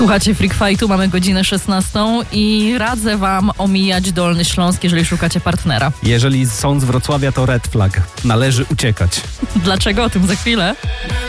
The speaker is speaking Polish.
Słuchacie Freak Fightu, mamy godzinę 16 i radzę wam omijać Dolny Śląsk, jeżeli szukacie partnera. Jeżeli są z Wrocławia, to red flag. Należy uciekać. Dlaczego? O tym za chwilę.